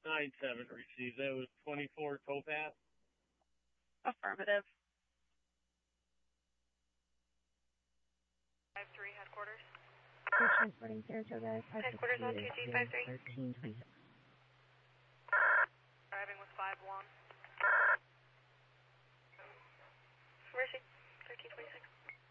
9-7 received. That was 24 Towpath. Affirmative. 5-3 headquarters. Transporting Saratoga. Headquarters on 2G53. 1326. Driving with 5-1. Mercy, 1326.